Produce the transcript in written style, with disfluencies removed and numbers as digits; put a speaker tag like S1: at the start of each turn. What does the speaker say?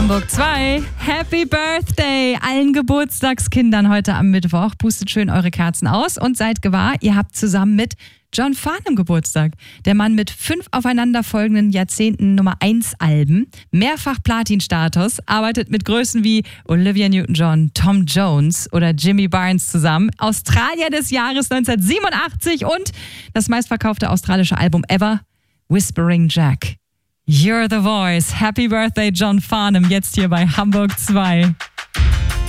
S1: Hamburg 2. Happy Birthday allen Geburtstagskindern heute am Mittwoch. Pustet schön eure Kerzen aus und seid gewahr, ihr habt zusammen mit John Farnham Geburtstag. Der Mann mit 5 aufeinanderfolgenden Jahrzehnten Nummer 1 Alben, mehrfach Platin-Status, arbeitet mit Größen wie Olivia Newton-John, Tom Jones oder Jimmy Barnes zusammen. Australier des Jahres 1987 und das meistverkaufte australische Album ever, Whispering Jack. You're the voice. Happy Birthday, John Farnham, jetzt hier bei Hamburg 2.